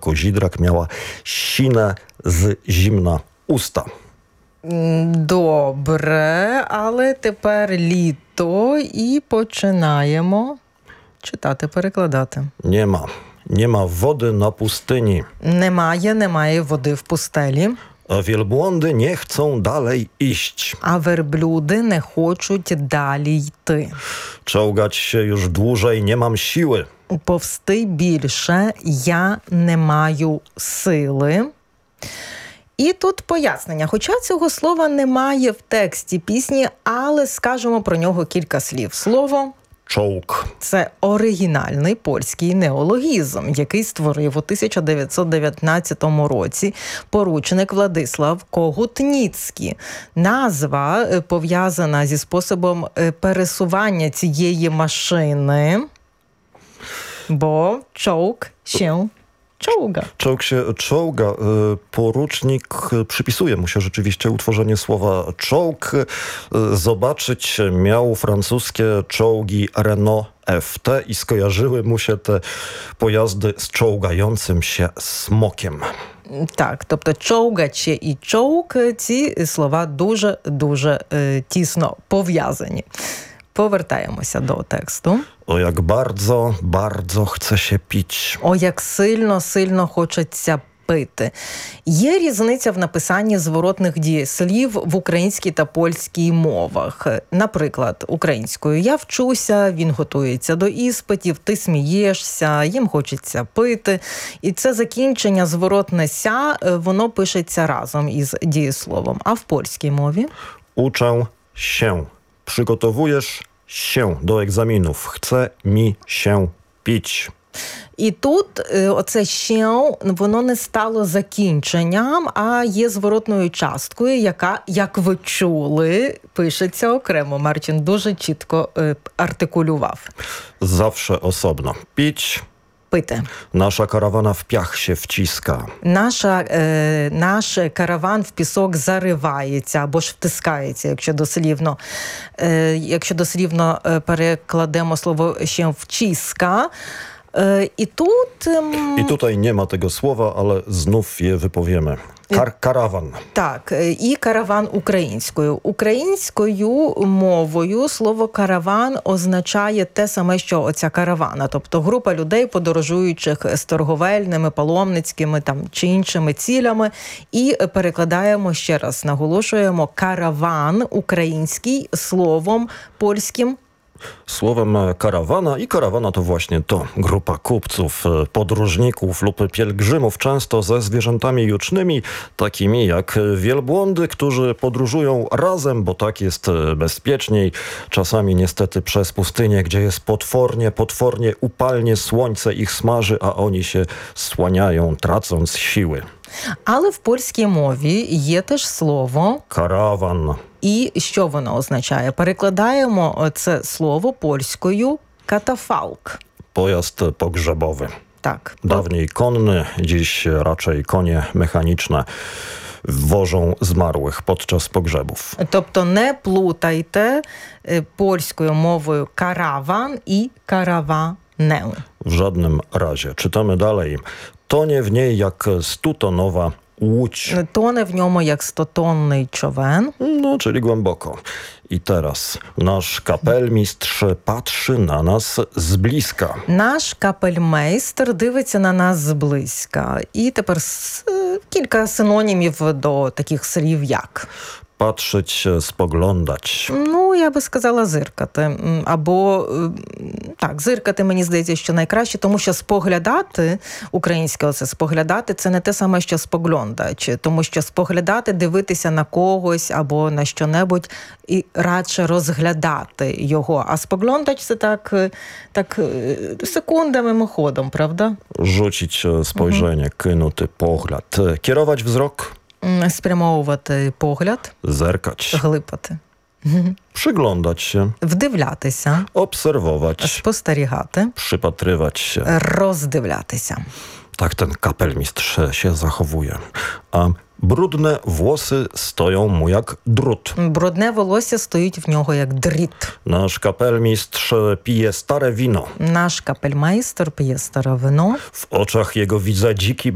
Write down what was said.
kozidrak miała sine z zimna usta. Добре, але тепер літо і починаємо читати, перекладати. Nie ma wody na pustyni. Немає води в пустелі. A wielbłądy nie chcą dalej iść. А верблюди не хочуть далі йти. Czołgać się już dłużej nie mam siły. Повсти більше я не маю сили. І тут пояснення. Хоча цього слова немає в тексті пісні, але скажемо про нього кілька слів. Слово Czołg. це оригінальний польський неологізм, який створив у 1919 році поручник Владислав Когутніцький. Назва пов'язана зі способом пересування цієї машини, бо czołg się czołga. Czołg się czołga. Porucznik przypisuje mu się rzeczywiście utworzenie słowa czołg. Zobaczyć miał francuskie czołgi Renault FT i skojarzyły mu się te pojazdy z czołgającym się smokiem. Так, тобто човгаче і чоук – ці слова дуже тісно пов'язані. Повертаємося до тексту. O jak bardzo, bardzo chce się pić. О, як сильно хочеться пити. Є різниця в написанні зворотних дієслів в українській та польській мовах. Наприклад, українською «я вчуся», «він готується до іспитів», «ти смієшся», «їм хочеться пити». І це закінчення зворотне «ся», воно пишеться разом із дієсловом. А в польській мові? Uczę się. Przygotowujesz się do egzaminów. Chce mi się pić. І тут оце «ще», воно не стало закінченням, а є зворотною часткою, яка, як ви чули, пишеться окремо. Марчин дуже чітко артикулював. Zawsze osobno. Pić. Пити. Nasza karawana w piach się wciska. Наш караван в пісок заривається або ж втискається, якщо дослівно перекладемо слово «ще» «вчиска». I tutaj nie ma tego słowa, ale znów je wypowiemy. Karawan. Так, і караван українською. Українською мовою слово «караван» означає те саме, що оця каравана. Тобто група людей, подорожуючих з торговельними, паломницькими чи іншими цілями. І перекладаємо, ще раз наголошуємо, караван український словом польським Słowem karawana i karawana to właśnie to grupa kupców, podróżników lub pielgrzymów, często ze zwierzętami jucznymi, takimi jak wielbłądy, którzy podróżują razem, bo tak jest bezpieczniej. Czasami niestety przez pustynię, gdzie jest potwornie upalnie, słońce ich smaży, a oni się słaniają, tracąc siły. Але в польській мові є теж слово «караван». І що воно означає? Перекладаємо це слово польською «катафалк». Pojazd pogrzebowy. Так. Dawniej konny, dziś raczej konie mechaniczne wożą zmarłych podczas pogrzebów. Тобто не плутайте польською мовою «караван» і «караванен». W żadnym razie. Czytamy dalej. Tonie w niej jak 100-tonowa łódź. Тоне в ньому як 100-тонний човен. No, czyli głęboko. I teraz nasz kapelmistrz patrzy na nas z bliska. Наш капельмейстер дивиться на нас зблизька. І тепер кілька синонімів до таких слів як. Patrzeć, spoglądać. Ну, я би сказала зиркати. Або, так, зиркати, мені здається, що найкраще, тому що споглядати, українське оце споглядати, це не те саме, що споглądać. Тому що споглядати, дивитися на когось або на що-небудь і радше розглядати його. А споглądać це так секундами, мимоходом, правда? Rzucić spojrzenie, knuty pogląd. Kierować wzrok. Спрямовувати погляд. Zerkać. Глипати. Przyglądać się. Вдивлятися. Obserwować. Спостерігати. Przypatrywać się. Роздивлятися. Tak ten kapelmistrz się zachowuje. A brudne włosy stoją mu jak drut. Брудне волосся стоїть в нього як дріт. Nasz kapelmistrz pije stare wino. Наш капельмейстер п'є старе вино. W oczach jego widzę dziki